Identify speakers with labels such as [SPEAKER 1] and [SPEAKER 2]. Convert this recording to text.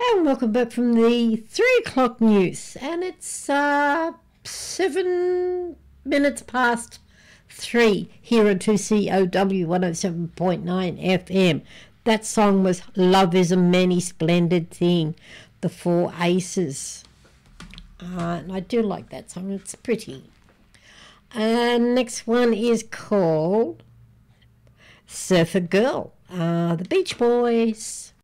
[SPEAKER 1] And welcome back from the 3 o'clock news. And it's 7 minutes past 3 here at 2COW 107.9 FM. That song was Love is a Many Splendid Thing, the Four Aces. And I do like that song, it's pretty. And next one is called Surfer Girl, the Beach Boys.